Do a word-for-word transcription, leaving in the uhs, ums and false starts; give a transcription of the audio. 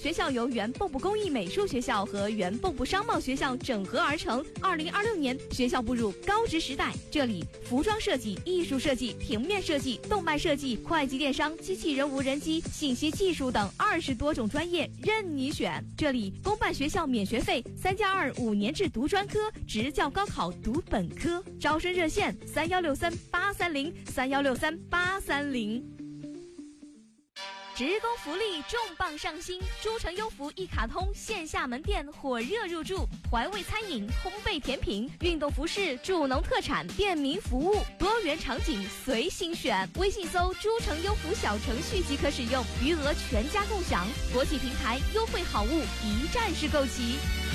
学校由原蚌埠工艺美术学校和原蚌埠商贸学校整合而成。二零二六年，学校步入高职时代，这里服装设计、艺术设计、平面设计、动漫设计、会计电商、机器人无人机、信息技术等二十多种专业任你选。这里公办学校免学费，三加二五年制读专科，职教高考读本科。招生热线：三幺六三八三零三幺六三八三零。职工福利重磅上新，诸城优福一卡通线下门店火热入驻，怀味餐饮、烘焙甜品、运动服饰、助农特产、便民服务，多元场景随心选。微信搜诸城优福小程序即可使用，余额全家共享。国际平台优惠好物一站式购齐。